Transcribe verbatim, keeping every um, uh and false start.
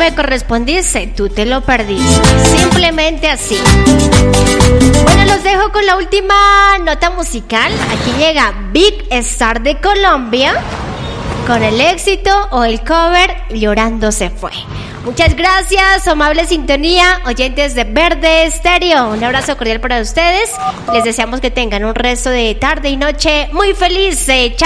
me correspondiste, tú te lo perdiste. Simplemente así. Bueno, los dejo con la última nota musical. Aquí llega Big Star de Colombia con el éxito o el cover Llorando se fue. Muchas gracias, amable sintonía, oyentes de Verde Estéreo. Un abrazo cordial para ustedes. Les deseamos que tengan un resto de tarde y noche muy feliz. Chao.